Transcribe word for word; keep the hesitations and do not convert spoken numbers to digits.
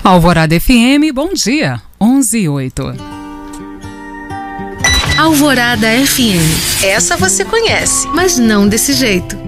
Alvorada F M, bom dia, onze e oito. Alvorada F M. Essa você conhece, mas não desse jeito.